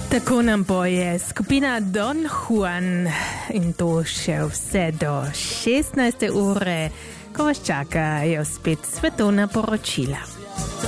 Tako nam poje skupina Don Juan in to še vse do 16. ure, ko vas čakajo spet svetovna poročila.